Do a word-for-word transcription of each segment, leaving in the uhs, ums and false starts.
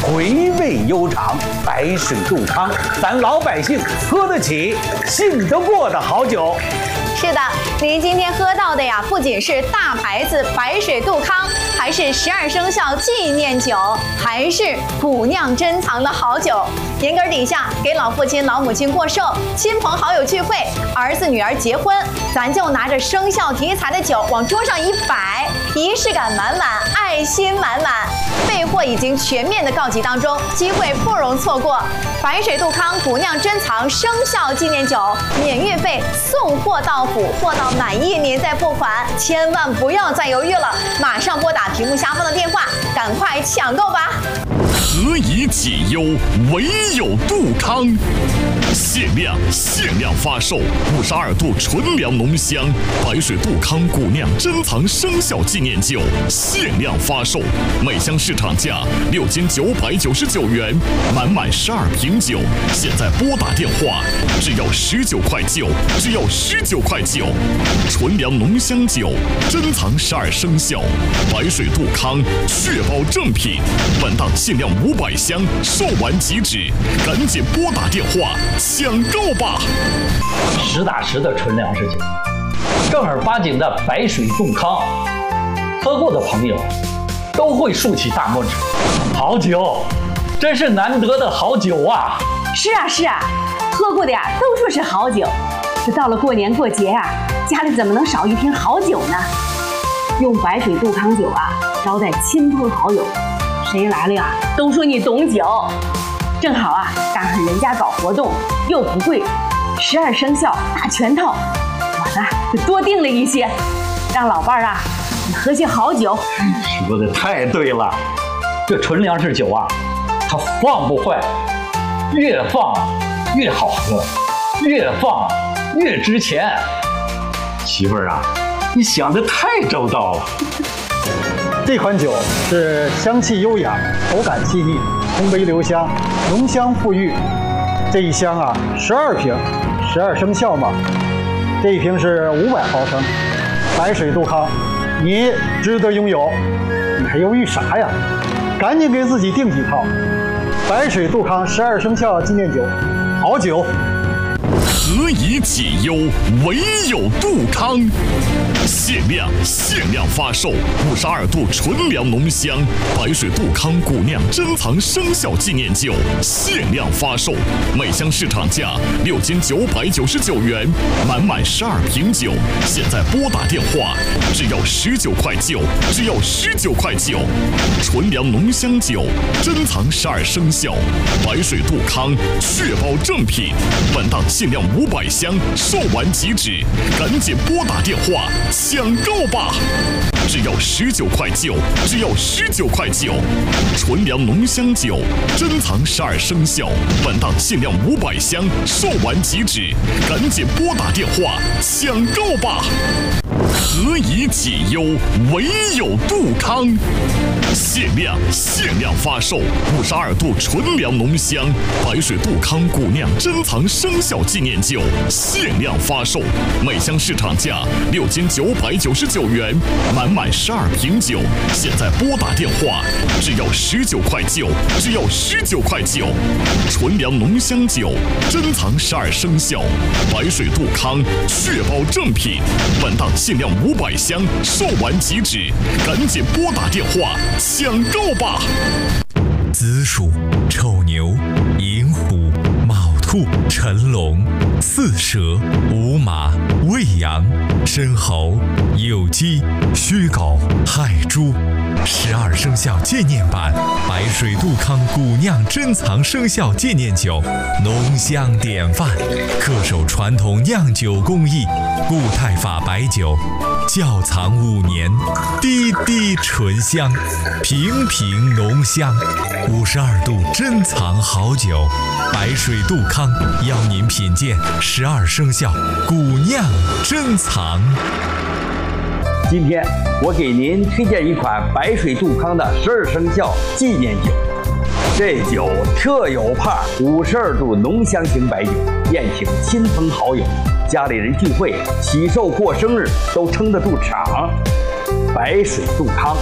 回味悠长。白水杜康，咱老百姓喝得起、信得过的好酒。 是的，您今天喝到的呀，不仅是大牌子白水杜康，还是十二生肖纪念酒，还是古酿珍藏的好酒。年根底下给老父亲、老母亲过寿，亲朋好友聚会，儿子女儿结婚，咱就拿着生肖题材的酒往桌上一摆，仪式感满满，爱心满满。备货已经全面的告急当中，机会不容错过。白水杜康古酿珍藏生肖纪念酒，免运费，送货到府，货到满意您再付款，千万不要再犹豫了，马上拨打屏幕下方的电话，赶快抢购吧！ 何以解忧，唯有杜康。限量限量发售五十二度纯粮浓香白水杜康古酿珍藏生肖纪念酒，限量发售，每箱市场价六千九百九十九元，满满十二瓶酒，现在拨打电话，只要十九块九，只要十九块九。纯粮浓香酒，珍藏十二生肖，白水杜康，确保正品。本档限量五百箱，售完即止，赶紧拨打电话抢购吧！ 实打实的纯粮食酒，正儿八经的白水杜康，喝过的朋友都会竖起大拇指。好酒，真是难得的好酒啊！ 是啊是啊，喝过的呀都说是好酒，这到了过年过节啊，家里怎么能少一瓶好酒呢？用白水杜康酒啊招待亲朋好友，谁来了呀都说你懂酒。正好啊，赶上人家搞活动，又不贵，十二生肖大全套，我呢就多订了一些，让老伴儿啊你喝些好酒。 说的太对了，这纯粮食酒啊，它放不坏，越放越好喝，越放越值钱。媳妇儿啊，你想的太周到了。 这款酒是香气优雅，口感细腻，通杯留香，浓香馥郁。这一箱啊，十二瓶，十二生肖嘛。这一瓶是五百毫升，白水杜康，你值得拥有。你还犹豫啥呀？赶紧给自己订几套。白水杜康十二生肖纪念酒，好酒。 何以解忧，唯有杜康。限量限量发售五十二度纯粮浓香白水杜康古酿珍藏生肖纪念酒，限量发售，每箱市场价六千九百九十九元，满满十二瓶酒，现在拨打电话，只要十九块九，只要十九块九。纯粮浓香酒，珍藏十二生肖，白水杜康，确保正品。本档限量五百箱，售完即止，赶紧拨打电话抢购吧！只要十九块九，只要十九块九。纯粮浓香酒，珍藏十二生肖，本档限量五百箱，售完即止，赶紧拨打电话抢购吧！何以解忧，唯有杜康。限量限量发售五十二度纯粮浓香白水杜康古酿珍藏生肖纪念酒，限量发售，每箱市场价六千九百九十九元，满满十二瓶酒，现在拨打电话，只要十九块九，只要十九块九。纯粮浓香酒，珍藏十二生肖，白水杜康，确保正品。本档限量五百箱，售完即止，赶紧拨打电话抢购吧！ 子鼠、丑牛、寅虎、卯兔、辰龙、巳蛇、午马、未羊、申猴、酉鸡、戌狗、亥猪。十二生肖纪念版白水杜康古酿珍藏生肖纪念酒，浓香典范，恪守传统酿酒工艺，固态法白酒，窖藏五年，滴滴醇香，瓶瓶浓香。五十二度珍藏好酒，白水杜康邀您品鉴十二生肖古酿珍藏。 今天我给您推荐一款白水杜康的十二生肖纪念酒，这酒特有派，五十二度浓香型白酒，宴请亲朋好友、家里人聚会、喜寿过生日都撑得住场。白水杜康，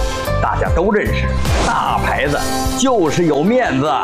大家都认识，大牌子就是有面子。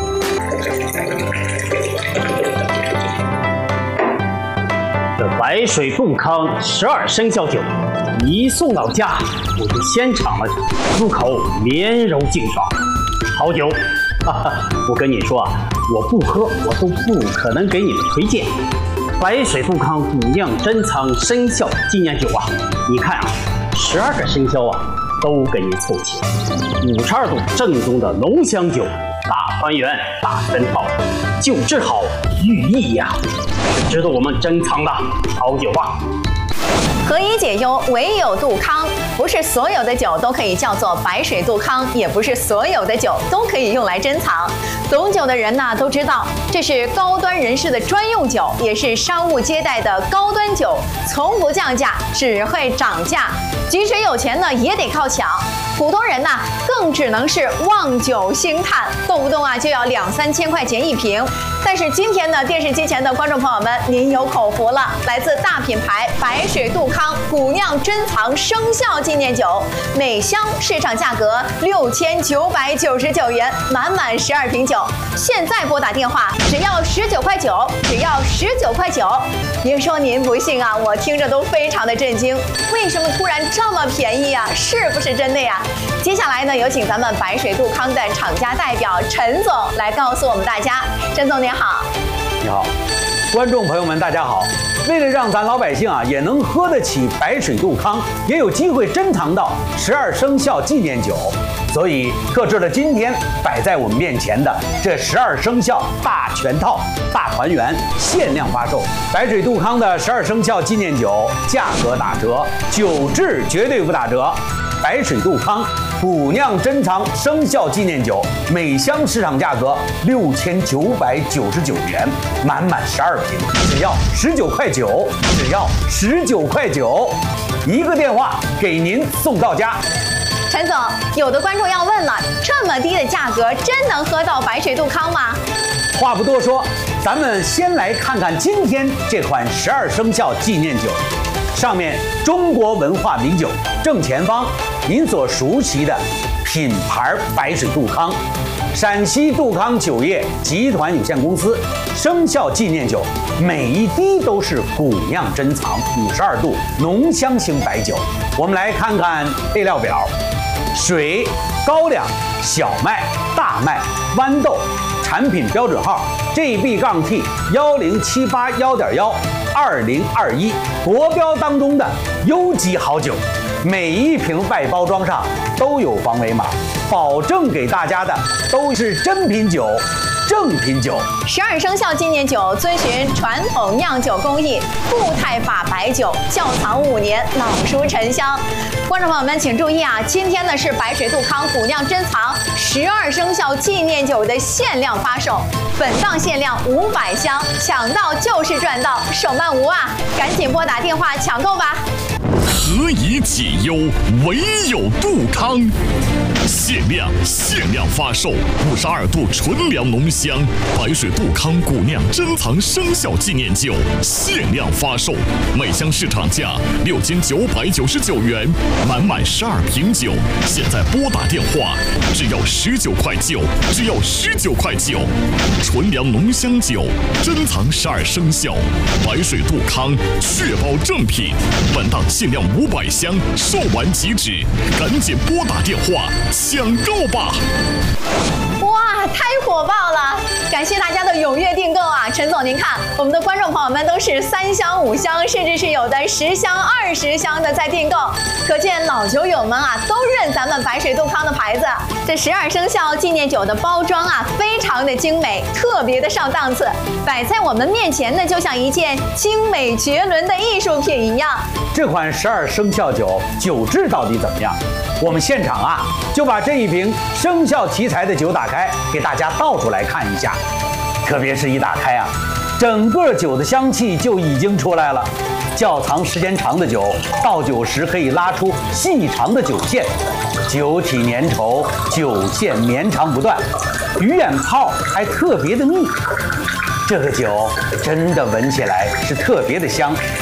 这白水杜康十二生肖酒一送到家，我就先尝了尝，入口绵柔劲爽，好酒。哈哈，我跟你说啊，我不喝我都不可能给你们推荐。白水杜康古酿珍藏生肖纪念酒啊，你看啊，十二个生肖啊都给你凑齐，五十二度正宗的浓香酒，大团圆大全套，酒质好寓意呀，是值得我们珍藏的好酒啊。 何以解忧，唯有杜康。不是所有的酒都可以叫做白水杜康，也不是所有的酒都可以用来珍藏。懂酒的人呢都知道，这是高端人士的专用酒，也是商务接待的高端酒，从不降价，只会涨价。即使有钱呢，也得靠抢。普通人呢，更只能是望酒兴叹，动不动啊就要两三千块钱一瓶。但是今天呢，电视机前的观众朋友们，您有口福了，来自大品牌白水杜康古酿珍藏生肖纪念酒，每箱市场价格六千九百九十九元，满满十二瓶酒。现在拨打电话，只要十九块九，只要十九块九。别说您不信啊，我听着都非常的震惊，为什么突然这么便宜啊？是不是真的呀？接下来呢，有请咱们白水杜康的厂家代表陈总来告诉我们大家。陈总您好。 你好，观众朋友们大家好。为了让咱老百姓啊也能喝得起白水杜康，也有机会珍藏到十二生肖纪念酒，所以特制了今天摆在我们面前的这十二生肖大全套大团圆限量发售。白水杜康的十二生肖纪念酒价格打折，酒质绝对不打折。白水杜康古酿珍藏生肖纪念酒，每箱市场价格六千九百九十九元，满满十二瓶，只要十九块九，只要十九块九，一个电话给您送到家。 陈总，有的观众要问了，这么低的价格，真能喝到白水杜康吗？ 话不多说，咱们先来看看今天这款十二生肖纪念酒。上面中国文化名酒，正前方您所熟悉的品牌白水杜康，陕西杜康酒业集团有限公司生肖纪念酒，每一滴都是古酿珍藏，五十二度浓香型白酒。我们来看看配料表：水、高粱、小麦、大麦、豌豆。产品标准号 G B T 幺零七八幺点幺二零二一，国标当中的优级好酒。每一瓶外包装上都有防伪码，保证给大家的都是真品酒。正品酒， 十二生肖纪念酒遵循传统酿酒工艺，固态法白酒，窖藏五年，老熟沉香。观众朋友们请注意啊，今天呢是白水杜康古酿珍藏十二生肖纪念酒的限量发售，本档限量五百箱，抢到就是赚到，手慢无啊！赶紧拨打电话抢购吧。 何以解忧，唯有杜康。限量限量发售五十二度纯粮浓香白水杜康古酿珍藏生肖纪念酒，限量发售，每箱市场价六千九百九十九元，满满十二瓶酒。现在拨打电话，只要十九块九，只要十九块九。纯粮浓香酒，珍藏十二生肖，白水杜康，确保正品。本档限量五百箱，售完即止，赶紧拨打电话抢购吧！ 哇，太火爆了！感谢大家的踊跃订购啊！陈总，您看，我们的观众朋友们都是三箱、五箱，甚至是有的十箱、二十箱的在订购，可见老酒友们啊都认咱们白水杜康的牌子。这十二生肖纪念酒的包装啊，非常的精美，特别的上档次，摆在我们面前呢，就像一件精美绝伦的艺术品一样。 这款十二生肖酒酒质到底怎么样？我们现场啊就把这一瓶生肖题材的酒打开，给大家倒出来看一下。特别是一打开啊，整个酒的香气就已经出来了。窖藏时间长的酒，倒酒时可以拉出细长的酒线，酒体粘稠，酒线绵长不断，鱼眼泡还特别的密。这个酒真的闻起来是特别的香。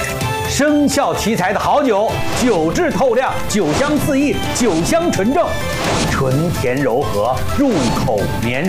生肖题材的好酒，酒质透亮，酒香四溢，酒香纯正，醇甜柔和，入口绵